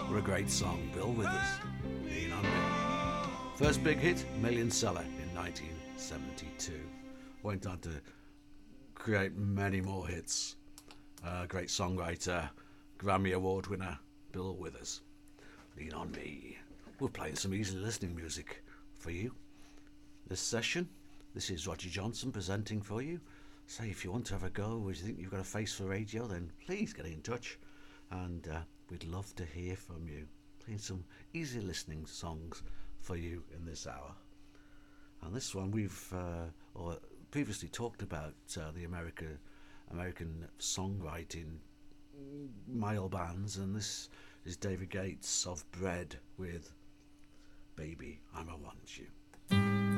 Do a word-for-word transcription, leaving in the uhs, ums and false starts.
What a great song, Bill Withers, Lean on Me. First big hit, million seller in nineteen seventy-two. Went on to create many more hits. Uh, great songwriter, Grammy Award winner, Bill Withers. Lean on Me. We're playing some easy listening music for you this session. This is Roger Johnson presenting for you. Say, if you want to have a go, or you think you've got a face for radio, then please get in touch, and uh, we'd love to hear from you. Playing some easy listening songs for you in this hour. And this one we've uh, or previously talked about uh, the America, American songwriting mile bands, and this is David Gates of Bread with Baby, I'm a Want You.